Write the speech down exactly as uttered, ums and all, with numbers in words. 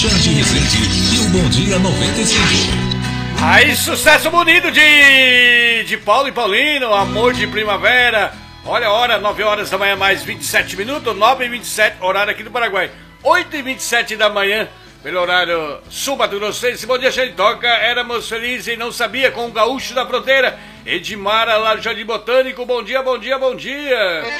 Xande Resende e o Bom Dia noventa e cinco. Aí, sucesso bonito de, de Paulo e Paulino, Amor de Primavera. Olha a hora, nove horas da manhã, mais vinte e sete minutos, nove e vinte e sete, horário aqui do Paraguai. oito e vinte e sete da manhã, pelo horário sul-mato-grossense. Bom dia, gente, toca. Éramos felizes e não sabia, com o gaúcho da fronteira. Edmara, lá do Jardim Botânico. Bom dia, bom dia, bom dia.